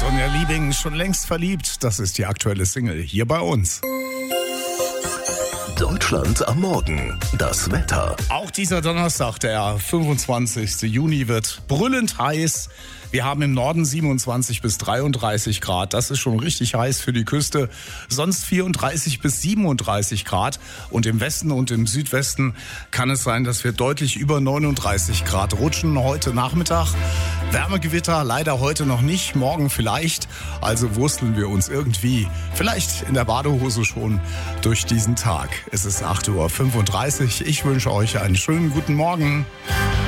Sonja Liebing, schon längst verliebt. Das ist die aktuelle Single hier bei uns. Deutschland am Morgen. Das Wetter. Auch dieser Donnerstag, der 25. Juni, wird brüllend heiß. Wir haben im Norden 27 bis 33 Grad. Das ist schon richtig heiß für die Küste. Sonst 34 bis 37 Grad. Und im Westen und im Südwesten kann es sein, dass wir deutlich über 39 Grad rutschen heute Nachmittag. Wärmegewitter leider heute noch nicht, morgen vielleicht. Also wursteln wir uns irgendwie, vielleicht in der Badehose schon, durch diesen Tag. Es ist 8:35 Uhr. Ich wünsche euch einen schönen guten Morgen.